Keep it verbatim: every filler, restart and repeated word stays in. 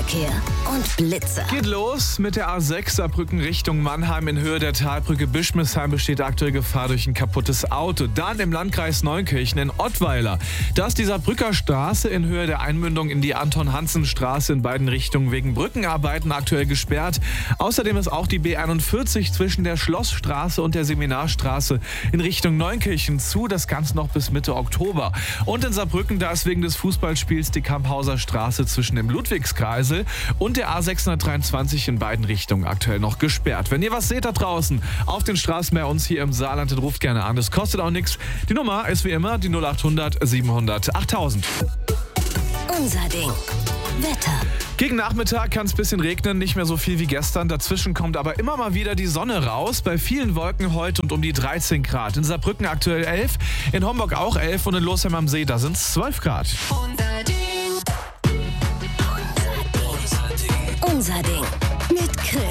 Verkehr und Blitzer. Geht los mit der A sechs Saarbrücken Richtung Mannheim. In Höhe der Talbrücke Bischmisheim besteht aktuell Gefahr durch ein kaputtes Auto. Dann im Landkreis Neunkirchen in Ottweiler. Da ist die Saarbrücker Straße in Höhe der Einmündung in die Anton-Hansen-Straße in beiden Richtungen wegen Brückenarbeiten aktuell gesperrt. Außerdem ist auch die B einundvierzig zwischen der Schlossstraße und der Seminarstraße in Richtung Neunkirchen zu. Das Ganze noch bis Mitte Oktober. Und in Saarbrücken, da ist wegen des Fußballspiels die Kamphauser Straße zwischen dem Ludwigskreisel und der A sechshundertdreiundzwanzig in beiden Richtungen aktuell noch gesperrt. Wenn ihr was seht da draußen auf den Straßen bei uns hier im Saarland, dann ruft gerne an. Das kostet auch nichts. Die Nummer ist wie immer die null acht hundert siebenhundert achttausend. Unser Ding. Wetter. Gegen Nachmittag kann es ein bisschen regnen, nicht mehr so viel wie gestern. Dazwischen kommt aber immer mal wieder die Sonne raus. Bei vielen Wolken heute und um die dreizehn Grad. In Saarbrücken aktuell elf, in Homburg auch elf und in Losheim am See, da sind es zwölf Grad. Unser Ding. Unser Ding. Unser Ding. Mit Chris.